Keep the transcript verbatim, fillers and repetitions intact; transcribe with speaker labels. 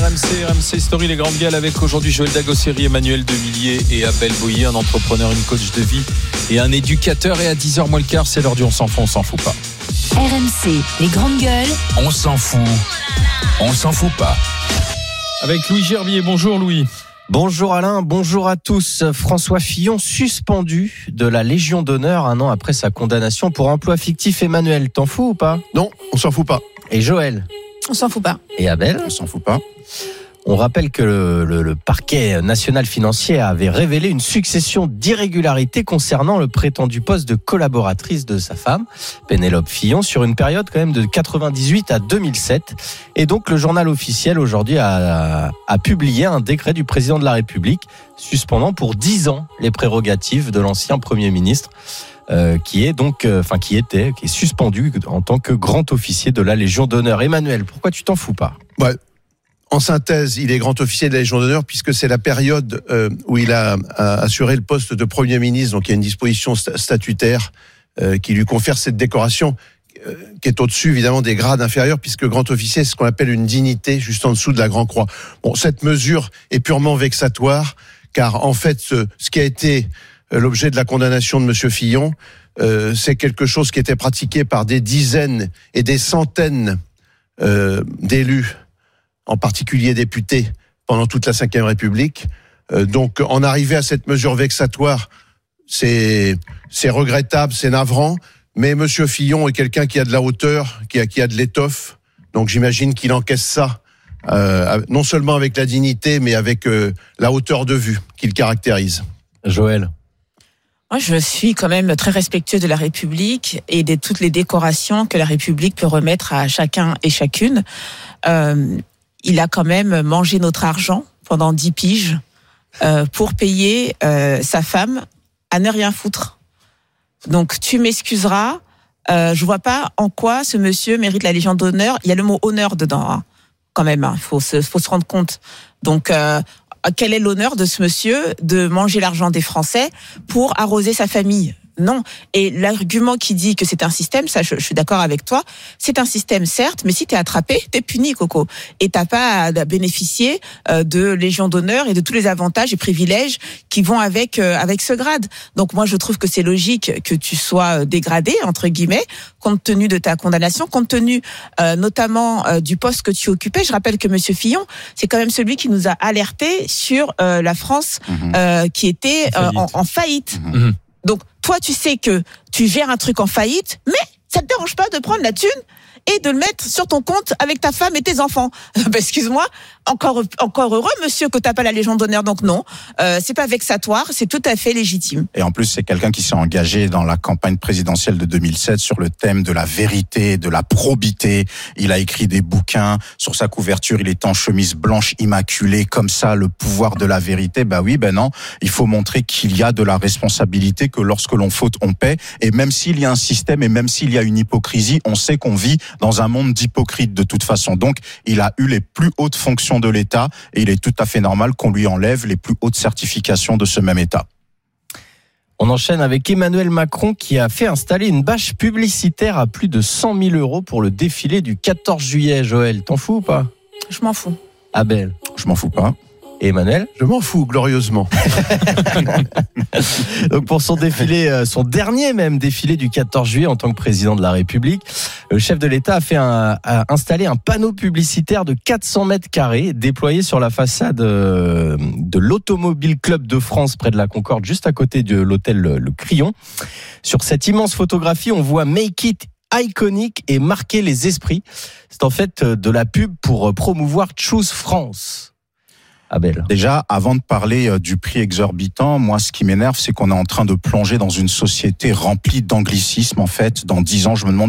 Speaker 1: M C, R M C Story, les grandes gueules avec aujourd'hui Joël Dagosseri, Emmanuel Demillier et Abel Boyer, un entrepreneur, une coach de vie et un éducateur. Et à dix heures moins le quart, c'est l'heure du on s'en fout, on s'en fout pas.
Speaker 2: R M C, les grandes gueules.
Speaker 3: On s'en fout, on s'en fout pas.
Speaker 1: Avec Louis Gerbier. Bonjour Louis.
Speaker 4: Bonjour Alain, bonjour à tous. François Fillon suspendu de la Légion d'honneur un an après sa condamnation pour emploi fictif. Emmanuel, t'en fous ou pas ?
Speaker 5: Non, on s'en fout pas.
Speaker 4: Et Joël ?
Speaker 6: On s'en fout pas.
Speaker 4: Et Abel ?
Speaker 5: On s'en fout pas.
Speaker 4: On rappelle que le, le, le parquet national financier avait révélé une succession d'irrégularités concernant le prétendu poste de collaboratrice de sa femme, Pénélope Fillon, sur une période quand même de quatre-vingt-dix-huit à deux mille sept. Et donc le journal officiel aujourd'hui a, a publié un décret du président de la République suspendant pour dix ans les prérogatives de l'ancien Premier ministre. Euh, qui est donc, euh, enfin qui était, qui est suspendu en tant que grand officier de la Légion d'honneur. Emmanuel, pourquoi tu t'en fous pas ?
Speaker 5: Ouais. En synthèse, il est grand officier de la Légion d'honneur puisque c'est la période euh, où il a, a assuré le poste de Premier ministre. Donc il y a une disposition statutaire euh, qui lui confère cette décoration euh, qui est au-dessus évidemment des grades inférieurs, puisque grand officier c'est ce qu'on appelle une dignité juste en dessous de la Grand Croix. Bon, cette mesure est purement vexatoire car en fait ce, ce qui a été l'objet de la condamnation de Monsieur Fillon, euh, c'est quelque chose qui était pratiqué par des dizaines et des centaines euh, d'élus, en particulier députés, pendant toute la cinquième République. Euh, donc, en arriver à cette mesure vexatoire, c'est, c'est regrettable, c'est navrant, mais Monsieur Fillon est quelqu'un qui a de la hauteur, qui a, qui a de l'étoffe, donc j'imagine qu'il encaisse ça, euh, non seulement avec la dignité, mais avec euh, la hauteur de vue qui le caractérise.
Speaker 4: Joël ?
Speaker 6: Moi, je suis quand même très respectueux de la République et de toutes les décorations que la République peut remettre à chacun et chacune. Euh, il a quand même mangé notre argent pendant dix piges euh, pour payer euh, sa femme à ne rien foutre. Donc, tu m'excuseras, euh, je vois pas en quoi ce monsieur mérite la Légion d'honneur. Il y a le mot honneur dedans, hein, quand même. Il hein, faut se, faut se rendre compte. Donc, euh, quel est l'honneur de ce monsieur de manger l'argent des Français pour arroser sa famille ? Non. Et l'argument qui dit que c'est un système, ça, je, je suis d'accord avec toi. C'est un système, certes, mais si t'es attrapé, t'es puni, Coco. Et t'as pas à bénéficier euh, de Légion d'honneur et de tous les avantages et privilèges qui vont avec euh, avec ce grade. Donc moi, je trouve que c'est logique que tu sois dégradé, entre guillemets, compte tenu de ta condamnation, compte tenu euh, notamment euh, du poste que tu occupais. Je rappelle que Monsieur Fillon, c'est quand même celui qui nous a alerté sur euh, la France mmh. euh, qui était euh, en, en faillite. Mmh. Donc, toi, tu sais que tu gères un truc en faillite, mais ça te dérange pas de prendre la thune et de le mettre sur ton compte avec ta femme et tes enfants. Ben, excuse-moi, encore encore heureux, monsieur, que t'as pas la Légion d'honneur, donc non. Euh, c'est pas vexatoire, c'est tout à fait légitime.
Speaker 3: Et en plus, c'est quelqu'un qui s'est engagé dans la campagne présidentielle de deux mille sept sur le thème de la vérité, de la probité. Il a écrit des bouquins. Sur sa couverture, il est en chemise blanche immaculée, comme ça, le pouvoir de la vérité. Ben oui, ben non. Il faut montrer qu'il y a de la responsabilité, que lorsque l'on faute, on paie. Et même s'il y a un système et même s'il y a une hypocrisie, on sait qu'on vit dans un monde d'hypocrites de toute façon. Donc, il a eu les plus hautes fonctions de l'État et il est tout à fait normal qu'on lui enlève les plus hautes certifications de ce même État.
Speaker 4: On enchaîne avec Emmanuel Macron qui a fait installer une bâche publicitaire à plus de cent mille euros pour le défilé du quatorze juillet. Joël, t'en fous ou pas ?
Speaker 6: Je m'en fous.
Speaker 4: Abel ?
Speaker 3: Je m'en fous pas.
Speaker 4: Et Emmanuel ?
Speaker 5: Je m'en fous glorieusement.
Speaker 4: Donc pour son défilé, son dernier même défilé du quatorze juillet en tant que président de la République, le chef de l'État a fait un, a installé un panneau publicitaire de quatre cents mètres carrés déployé sur la façade de l'Automobile Club de France près de la Concorde, juste à côté de l'hôtel Le Crillon. Sur cette immense photographie, on voit Make It iconique et marquer les esprits. C'est en fait de la pub pour promouvoir Choose France. Abel.
Speaker 3: Déjà, avant de parler du prix exorbitant, moi, ce qui m'énerve, c'est qu'on est en train de plonger dans une société remplie d'anglicisme. En fait, dans dix ans, je me demande